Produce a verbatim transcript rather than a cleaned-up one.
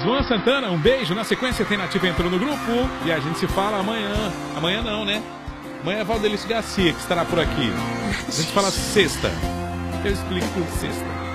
Luan Santana, um beijo. Na sequência tem Nativa entrou no grupo. E a gente se fala amanhã. Amanhã não, né? Amanhã é Valdelice Garcia que estará por aqui. A gente fala sexta. Eu explico sexta.